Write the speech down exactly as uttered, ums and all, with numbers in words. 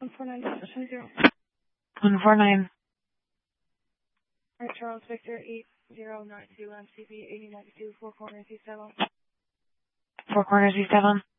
one four nine two zero. one four nine. Alright, Charles Victor eight zero nine two M C B eighty ninety two, Four Corners East Seven. Four Corners East Seven.